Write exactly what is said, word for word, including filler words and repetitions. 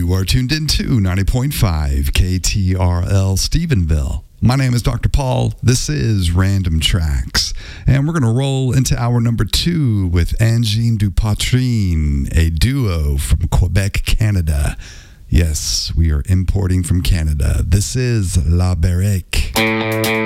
You are tuned into ninety point five K T R L Stephenville. My name is Doctor Paul. This is Random Tracks. And we're going to roll into hour number two with Angine Dupautrine, a duo from Quebec, Canada. Yes, we are importing from Canada. This is La Barrique.